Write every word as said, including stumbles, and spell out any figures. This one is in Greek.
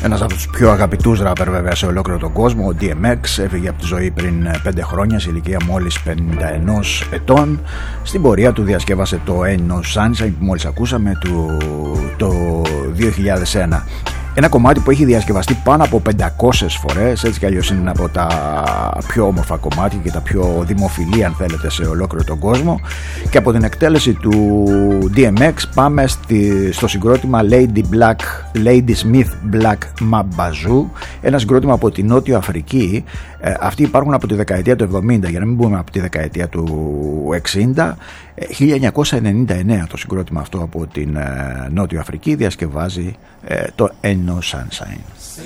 Ένας από τους πιο αγαπητούς ράπερ βέβαια σε ολόκληρο τον κόσμο, ο ντι εμ εξ, έφυγε από τη ζωή πριν πέντε χρόνια σε ηλικία μόλις πενήντα ένα ετών. Στην πορεία του διασκεύασε το Ain't No Sunshine που μόλις ακούσαμε του, το δύο χιλιάδες ένα. Ένα κομμάτι που έχει διασκευαστεί πάνω από πεντακόσιες φορές, έτσι κι αλλιώς είναι από τα πιο όμορφα κομμάτια και τα πιο δημοφιλή αν θέλετε σε ολόκληρο τον κόσμο. Και από την εκτέλεση του ντι εμ εξ πάμε στη, στο συγκρότημα Lady, Black, Lady Smith Black Mambazo, ένα συγκρότημα από τη Νότιο Αφρική. Ε, αυτοί υπάρχουν από τη δεκαετία του εβδομήντα, για να μην πούμε από τη δεκαετία του εξήντα. χίλια εννιακόσια ενενήντα εννέα το συγκρότημα αυτό από την ε, Νότιο Αφρική διασκευάζει ε, το Ain't No Sunshine.